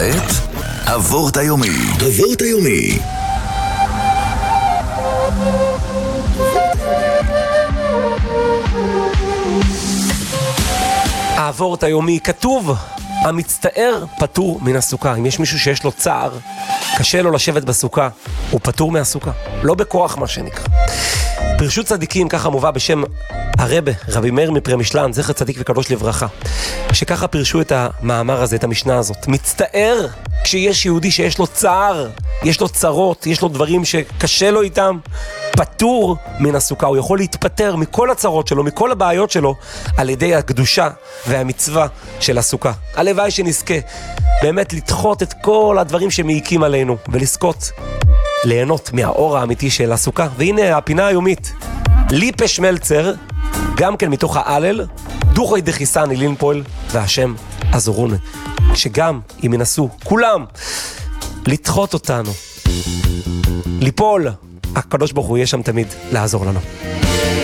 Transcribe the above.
וכעת, הוורט היומי. הוורט היומי. הוורט היומי כתוב, המצטער פטור מן הסוכה. אם יש מישהו שיש לו צער, קשה לו לשבת בסוכה, הוא פטור מהסוכה. לא בכוח מה שנקרא. פרשות צדיקים, ככה מובא בשם הרבה, רבי מאיר מפרמישלן, זכר צדיק וקדוש לברכה, שככה פרשו את המאמר הזה, את המשנה הזאת. מצטער כשיש יהודי שיש לו צער, יש לו צרות, יש לו דברים שקשה לו איתם, פטור מן הסוכה. הוא יכול להתפטר מכל הצרות שלו, מכל הבעיות שלו, על ידי הקדושה והמצווה של הסוכה. הלוואי שנזכה באמת לדחות את כל הדברים שמעיקים עלינו, ולזכות ליהנות מהאור האמיתי של הסוכה. והנה הפינה היומית, ליפה שמלצר, גם כן מתוך האלל, דוחוי דחיסן אילין פועל, והשם עזורון, שגם אם ינסו כולם לדחות אותנו, ליפול, הקדוש ברוך הוא יהיה שם תמיד לעזור לנו.